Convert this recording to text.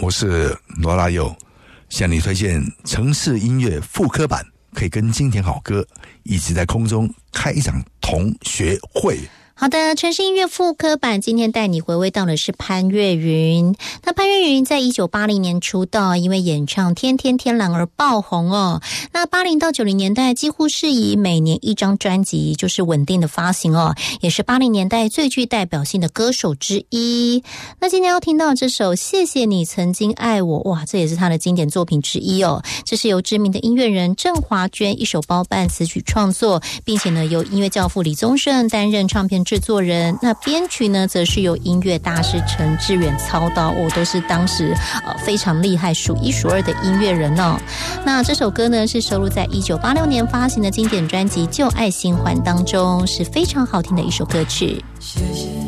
我是罗拉佑，向你推荐城市音乐复刻版，可以跟经典好歌一起在空中开一场同学会。 好的，城市音乐复刻版今天带你回味到的是潘越云。那潘越云在1980年出道，因为演唱《天天天蓝》而爆红哦。那80到90年代几乎是以每年一张专辑就是稳定的发行哦，也是80年代最具代表性的歌手之一。那今天要听到这首《谢谢你曾经爱我》，哇，这也是他的经典作品之一哦。这是由知名的音乐人郑华娟一手包办词曲创作，并且呢由音乐教父李宗盛担任唱片制作人，那编曲呢则是由音乐大师陈志远操刀，都是当时非常厉害数一数二的音乐人哦。那这首歌呢是收录在1986年发行的经典专辑《旧爱新欢》当中，是非常好听的一首歌曲。 谢谢